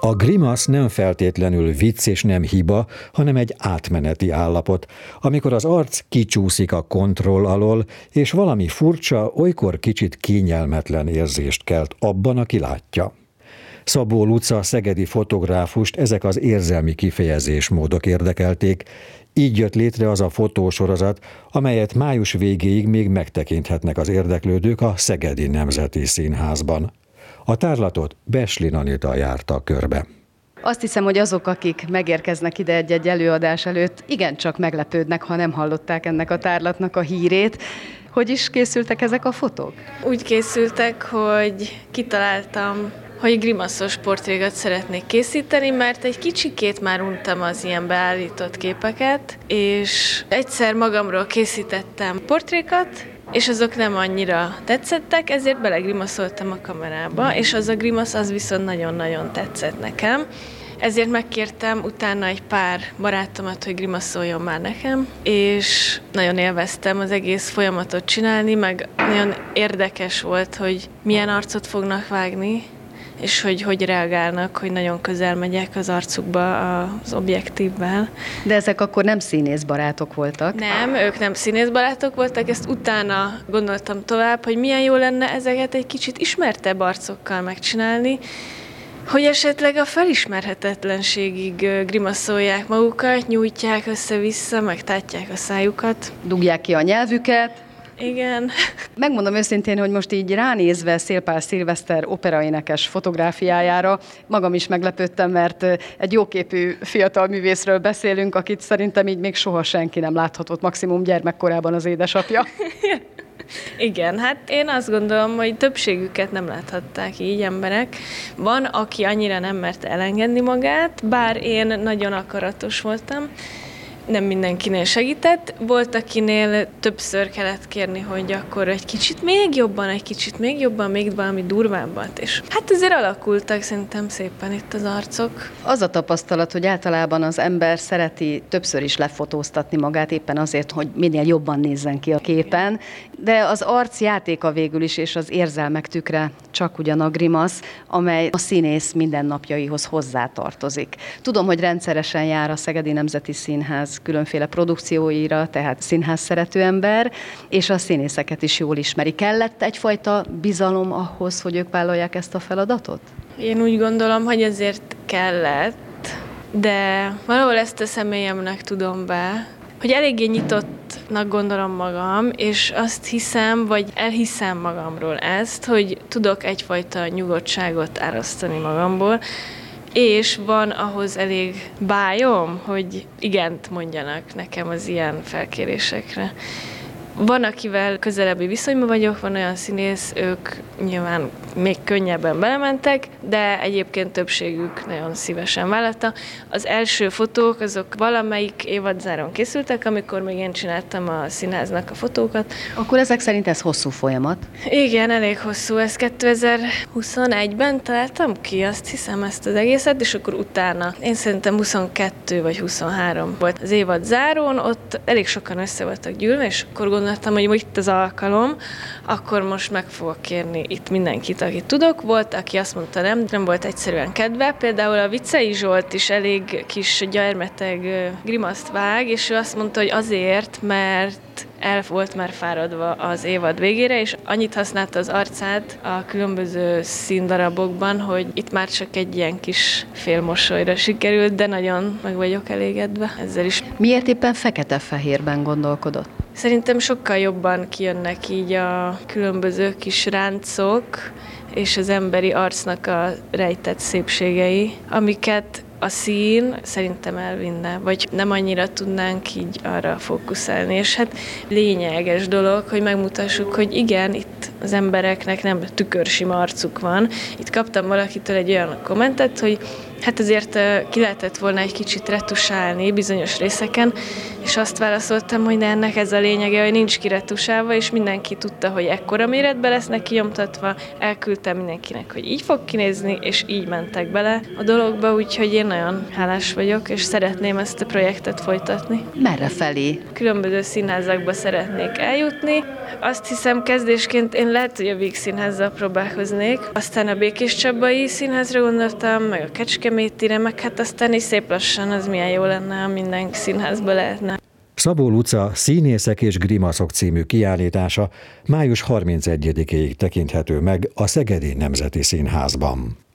A grimasz nem feltétlenül vicc és nem hiba, hanem egy átmeneti állapot, amikor az arc kicsúszik a kontroll alól, és valami furcsa, olykor kicsit kényelmetlen érzést kelt abban, aki látja. Szabó Luca szegedi fotográfust ezek az érzelmi kifejezésmódok érdekelték, így jött létre az a fotósorozat, amelyet május végéig még megtekinthetnek az érdeklődők a Szegedi Nemzeti Színházban. A tárlatot Beslin Anita járta körbe. Azt hiszem, hogy azok, akik megérkeznek ide egy-egy előadás előtt, igencsak meglepődnek, ha nem hallották ennek a tárlatnak a hírét. Hogy is készültek ezek a fotók? Úgy készültek, hogy kitaláltam, hogy grimaszos portrékat szeretnék készíteni, mert egy kicsikét már untam az ilyen beállított képeket, és egyszer magamról készítettem portrékat, és azok nem annyira tetszettek, ezért belegrimaszoltam a kamerába, és az a grimasz az viszont nagyon-nagyon tetszett nekem. Ezért megkértem utána egy pár barátomat, hogy grimaszoljon már nekem, és nagyon élveztem az egész folyamatot csinálni, meg nagyon érdekes volt, hogy milyen arcot fognak vágni, és hogy reagálnak, hogy nagyon közel megyek az arcukba az objektívvel. De ezek akkor nem színészbarátok voltak? Nem, ők nem színészbarátok voltak, ezt utána gondoltam tovább, hogy milyen jó lenne ezeket egy kicsit ismertebb arcokkal megcsinálni, hogy esetleg a felismerhetetlenségig grimaszolják magukat, nyújtják össze-vissza, megtátják a szájukat. Dugják ki a nyelvüket. Igen. Megmondom őszintén, hogy most így ránézve Szélpál Szilveszter operaénekes fotográfiájára magam is meglepődtem, mert egy jóképű fiatal művészről beszélünk, akit szerintem így még soha senki nem láthatott, maximum gyermekkorában az édesapja. Igen, hát én azt gondolom, hogy többségüket nem láthatták így emberek. Van, aki annyira nem mert elengedni magát, bár én nagyon akaratos voltam, nem mindenkinél segített. Volt, akinél többször kellett kérni, hogy akkor egy kicsit még jobban, még valami durvábbat. És hát azért alakultak szerintem szépen itt az arcok. Az a tapasztalat, hogy általában az ember szereti többször is lefotóztatni magát, éppen azért, hogy minél jobban nézzen ki a képen, de az arc játéka végül is, és az érzelmek tükre csak ugyan a grimasz, amely a színész mindennapjaihoz hozzátartozik. Tudom, hogy rendszeresen jár a Szegedi Nemzeti Színház különféle produkcióira, tehát színház szerető ember, és a színészeket is jól ismeri. Kellett egyfajta bizalom ahhoz, hogy ők vállalják ezt a feladatot? Én úgy gondolom, hogy ezért kellett, de valahol ezt a személyemnek tudom be, hogy eléggé nyitottnak gondolom magam, és azt hiszem, vagy elhiszem magamról ezt, hogy tudok egyfajta nyugodtságot árasztani magamból, és van ahhoz elég bájom, hogy igent mondjanak nekem az ilyen felkérésekre. Van, akivel közelebbi viszonyban vagyok, van olyan színész, ők nyilván még könnyebben belementek, de egyébként többségük nagyon szívesen vállalta. Az első fotók, azok valamelyik évadzáron készültek, amikor még én csináltam a színháznak a fotókat. Akkor ezek szerint ez hosszú folyamat? Igen, elég hosszú. Ez 2021-ben találtam ki, azt hiszem, ezt az egészet, és akkor utána. Én szerintem 22 vagy 23 volt az évadzárón, ott elég sokan össze voltak gyűlve, és akkor gondoltam, hogy itt az alkalom, akkor most meg fogok kérni itt mindenkit, akit tudok. Volt, aki azt mondta, nem volt egyszerűen kedve. Például a Vicei Zsolt is elég kis gyermeteg grimaszt vág, és ő azt mondta, hogy azért, mert el volt már fáradva az évad végére, és annyit használta az arcát a különböző színdarabokban, hogy itt már csak egy ilyen kis félmosolyra sikerült, de nagyon meg vagyok elégedve ezzel is. Miért éppen fekete-fehérben gondolkodott? Szerintem sokkal jobban kijönnek így a különböző kis ráncok, és az emberi arcnak a rejtett szépségei, amiket a szín szerintem elvinne, vagy nem annyira tudnánk így arra fókuszálni. És hát lényeges dolog, hogy megmutassuk, hogy igen, itt az embereknek nem tükörsima arcuk van. Itt kaptam valakitől egy olyan kommentet, hogy hát azért ki lehetett volna egy kicsit retusálni bizonyos részeken, és azt válaszoltam, hogy ennek ez a lényege, hogy nincs kiretusálva, és mindenki tudta, hogy ekkora méretbe lesznek kinyomtatva. Elküldtem mindenkinek, hogy így fog kinézni, és így mentek bele a dologba, úgyhogy én nagyon hálás vagyok, és szeretném ezt a projektet folytatni. Merre felé? Különböző színházakba szeretnék eljutni. Azt hiszem, kezdésként én lehet, hogy a Vígszínházzal próbálkoznék. Aztán a Békéscsabai Színházra gondoltam, meg a Kecskemétire, meg hát aztán is szép lassan, az milyen jó lenne, ha minden színházba lehetne. Szabó Luca Színészek és grimaszok című kiállítása május 31-ig tekinthető meg a Szegedi Nemzeti Színházban.